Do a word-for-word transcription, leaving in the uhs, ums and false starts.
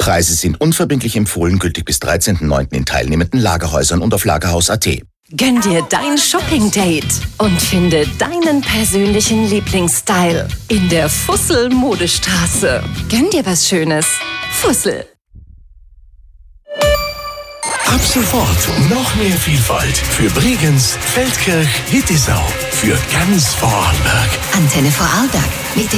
Preise sind unverbindlich empfohlen, gültig bis dreizehnten neunten in teilnehmenden Lagerhäusern und auf lagerhaus punkt at. Gönn dir dein Shopping-Date und finde deinen persönlichen Lieblingsstyle in der Fussel-Modestraße. Gönn dir was Schönes. Fussel. Ab sofort noch mehr Vielfalt für Bregenz, Feldkirch, Hittisau, für ganz Vorarlberg. Antenne Vorarlberg mit